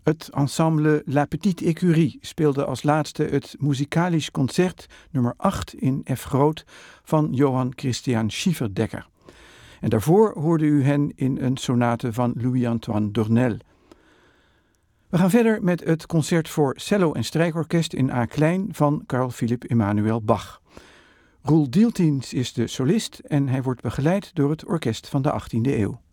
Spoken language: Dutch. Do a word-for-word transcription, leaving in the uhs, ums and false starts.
Het ensemble La Petite Écurie speelde als laatste het Musikalisch Concert nummer acht in F groot van Johann Christian Schieferdecker. En daarvoor hoorde u hen in een sonate van Louis-Antoine Dornel. We gaan verder met het concert voor cello en strijkorkest in A klein van Carl Philipp Emanuel Bach. Roel Dieltjens is de solist en hij wordt begeleid door het orkest van de achttiende eeuw.